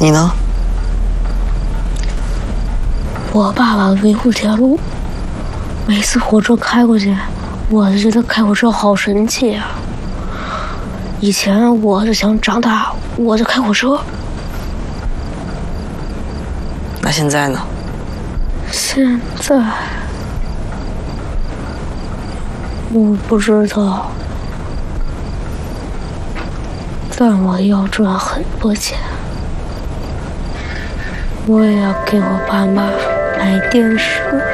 你呢？ 我爸爸维护铁路，每次火车开过去，我就觉得开火车好神奇啊。以前我就想长大我就开火车， 那现在呢？ 现在我不知道，但我要赚很多钱，我也要给我爸妈买电视。